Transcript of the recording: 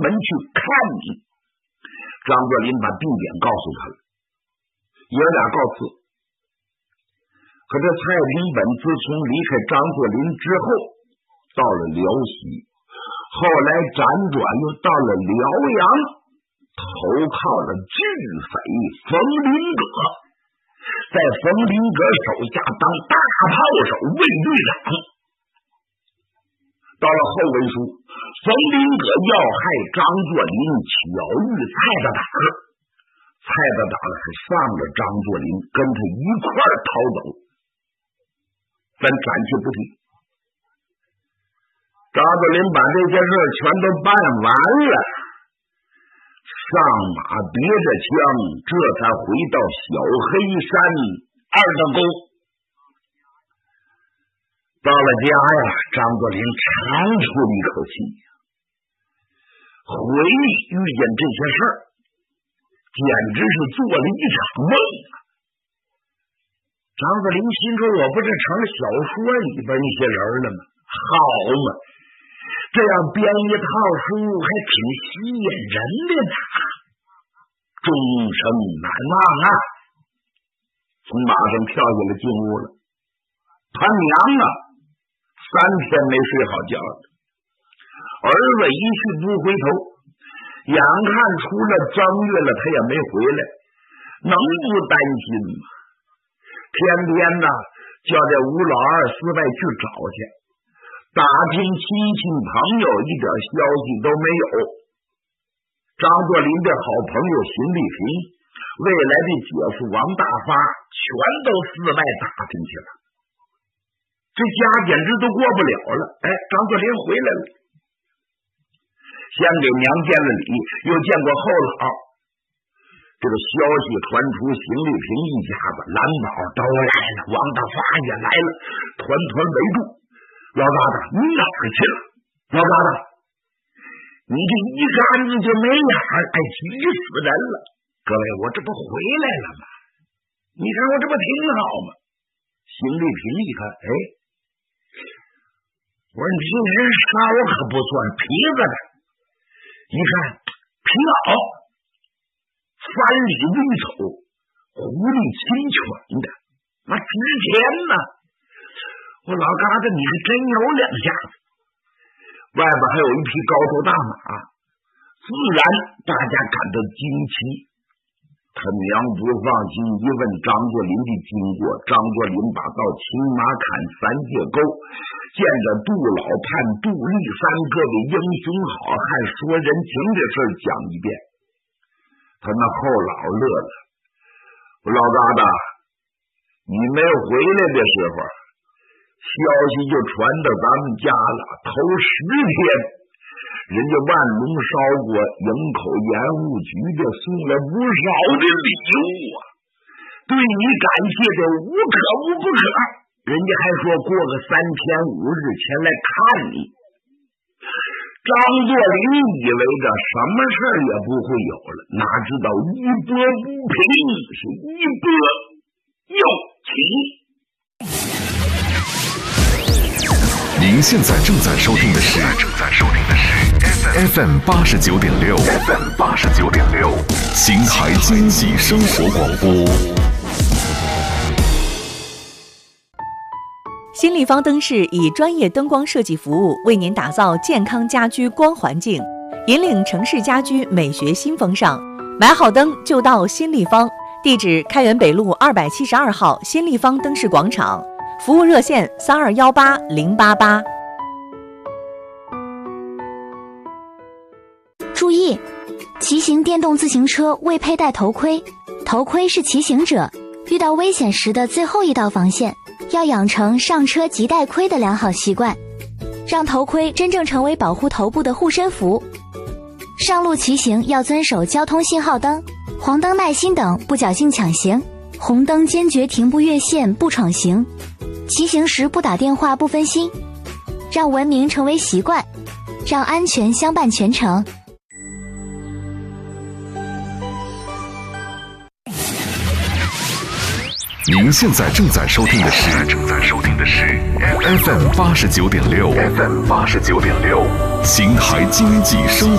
去看你。张作霖把地点告诉他了，爷俩告辞。可这蔡廷本自从离开张作霖之后，到了辽西，后来辗转又到了辽阳，投靠了巨匪冯麟阁，在冯麟阁手下当大炮手卫队长。到了后文书，冯麟阁要害张作霖，巧遇蔡大胆，蔡大胆是放了张作霖，跟他一块儿逃走。咱暂且不提。张作霖把这些事全都办完了，上马别着枪，这才回到小黑山二道沟。到了家呀，张作霖长出了一口气，回忆遇见这些事儿，简直是做了一场梦啊！张作霖心说，我不是成了小说里边那些人了吗？好嘛，这样编一套书还挺吸引人的呢，终生难忘啊！从马上跳下来进屋了，他娘啊，3天没睡好觉了。儿子一去不回头，眼看出了正月了，他也没回来，能不担心吗？天天呢，叫这吴老二4外去找去，打听亲戚朋友，一点消息都没有。张作霖的好朋友邢立平，未来的姐夫王大发，全都4外打听去了。这家简直都过不了了。张作霖回来了，先给娘见了礼，又见过后老。这个消息传出，邢立平一家子、蓝宝都来了，王大发也来了，团围住。老疙瘩，你哪儿去了？老疙瘩，你这一竿子就没眼儿，急死人了！各位，我这不回来了吗？你看我这不挺好吗？邢立平一看，我说你这人杀我可不算皮子的，一看皮袄，翻里微丑，狐狸亲犬的，那值钱呢。我老疙瘩，你还真有2下子。外边还有一匹高头大马，自然大家感到惊奇。他娘不放心，一问张作霖的经过，张作霖把到青马坎3界沟见着杜老判、杜立三各位英雄好汉说人情的事讲一遍。他那后老乐了，我老疙瘩，你没有回来的时候，消息就传到咱们家了，头10天，人家万隆烧锅营口盐务局就送了不少的礼物啊，对你感谢的无可无不可。人家还说过个3天5日前来看你。张作霖以为这什么事也不会有了，哪知道一波不平，是一波又起。 您现在正在收听的是 FM 89.6 邢台经济生活广播。 新立方灯饰以专业灯光设计服务为您打造健康家居光环境，引领城市家居美学新风尚。买好灯就到新立方，地址开元北路272号新立方灯饰广场，服务热线3218-088。 注意，骑行电动自行车未佩戴头盔，头盔是骑行者遇到危险时的最后一道防线，要养成上车即戴盔的良好习惯，让头盔真正成为保护头部的护身符。上路骑行要遵守交通信号灯、黄灯耐心等，不侥幸抢行，红灯坚决停步越线不闯行，骑行时不打电话不分心，让文明成为习惯，让安全相伴全程。 您现在正在收听的是 FM 89.6 邢台经济生活